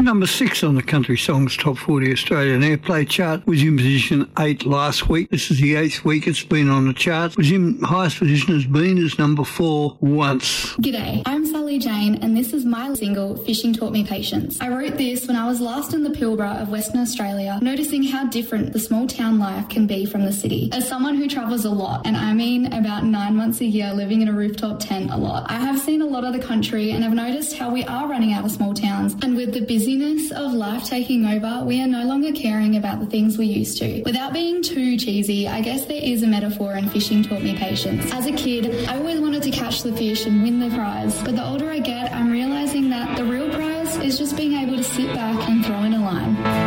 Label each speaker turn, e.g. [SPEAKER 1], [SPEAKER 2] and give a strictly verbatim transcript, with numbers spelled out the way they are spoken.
[SPEAKER 1] number six on the Country Songs Top forty Australian Airplay chart. Was in position eight last week. This is the eighth week it's been on the chart. Was in highest position has been as number four once.
[SPEAKER 2] G'day, I'm Sally Jane and this is my single, Fishing Taught Me Patience. I wrote this when I was last in the Pilbara of Western Australia, noticing how different the small town life can be from the city. As someone who travels a lot, and I mean about nine months a year living in a rooftop tent a lot, I have seen a lot of the country and have noticed how we are running out of small towns, and with the busyness of life taking over, we are no longer caring about the things we used to. Without being too cheesy, I guess there is a metaphor in fishing taught me patience. As a kid, I always wanted to catch the fish and win the prize, but the older I get, I'm realising that the real prize is just being able to sit back and throw in a line.